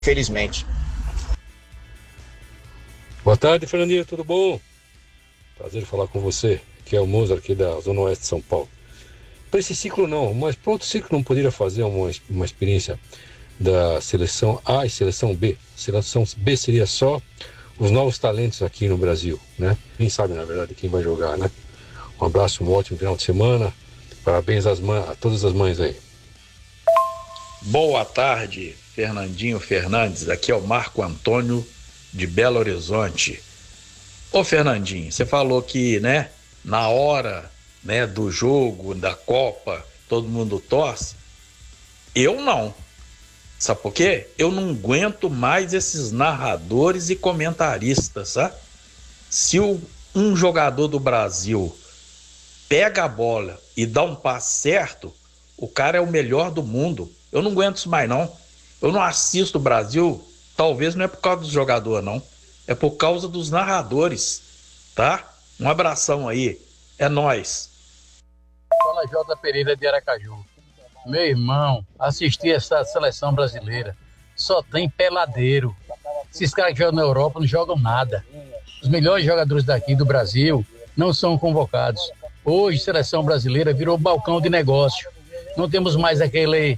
felizmente. Boa tarde, Fernandinho, tudo bom? Prazer falar com você. Aqui é o Mozart, aqui da Zona Oeste de São Paulo. Para esse ciclo não, mas para outro ciclo não poderia fazer uma experiência da seleção A e seleção B. Seleção B seria só os novos talentos aqui no Brasil, né? Quem sabe, na verdade, quem vai jogar, né? Um abraço, um ótimo final de semana. Parabéns a todas as mães aí. Boa tarde, Fernandinho Fernandes. Aqui é o Marco Antônio de Belo Horizonte. Ô Fernandinho, você falou que, né, na hora, né, do jogo, da Copa, todo mundo torce. Eu não. Sabe por quê? Eu não aguento mais esses narradores e comentaristas, sabe? Se um jogador do Brasil pega a bola e dá um passe certo, o cara é o melhor do mundo. Eu não aguento isso mais, não. Eu não assisto o Brasil, talvez não é por causa do jogador, não. É por causa dos narradores, tá? Um abração aí. É nóis. Fala, J. Pereira de Aracaju. Meu irmão, assisti essa seleção brasileira. Só tem peladeiro. Esses caras que jogam na Europa não jogam nada. Os melhores jogadores daqui do Brasil não são convocados. Hoje, a seleção brasileira virou balcão de negócio. Não temos mais aquele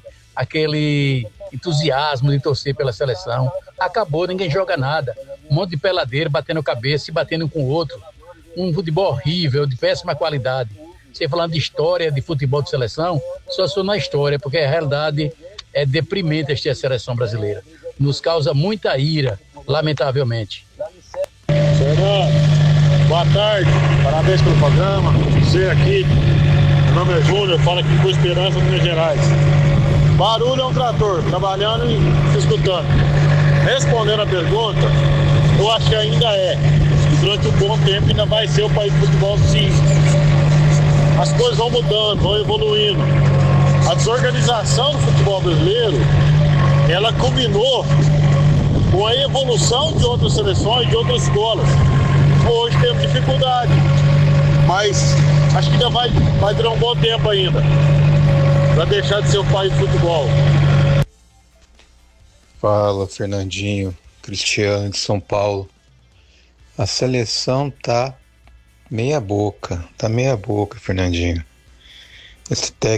entusiasmo de torcer pela seleção. Acabou, ninguém joga nada. Um monte de peladeiro batendo cabeça, se batendo um com o outro. Um futebol horrível, de péssima qualidade. Você falando de história de futebol de seleção, só sou na história, porque a realidade é deprimente assistir a seleção brasileira. Nos causa muita ira, lamentavelmente. Fernando, boa tarde, parabéns pelo programa. Você aqui, meu nome é Júnior, falo aqui com Esperança, Minas Gerais. Barulho é um trator, trabalhando e escutando. Respondendo a pergunta, eu acho que ainda é. Durante um bom tempo ainda vai ser o país de futebol, sim. As coisas vão mudando, vão evoluindo. A desorganização do futebol brasileiro, ela combinou com a evolução de outras seleções, de outras escolas. Hoje temos dificuldade, mas acho que ainda vai durar um bom tempo ainda, para deixar de ser o país de futebol. Fala, Fernandinho, Cristiano de São Paulo. A seleção tá meia boca, Fernandinho. Esse técnico